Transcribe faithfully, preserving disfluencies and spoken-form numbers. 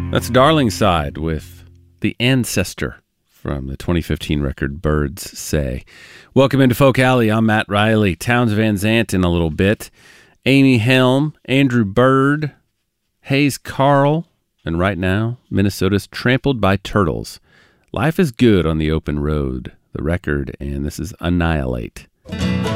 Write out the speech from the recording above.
That's Darling Side with The Ancestor from the twenty fifteen record Birds Say. Welcome into Folk Alley. I'm Matt Riley. Townes Van Zandt in a little bit. Amy Helm, Andrew Bird, Hayes Carl, and right now, Minnesota's Trampled by Turtles. Life is Good on the Open Road, the record, and this is Annihilate.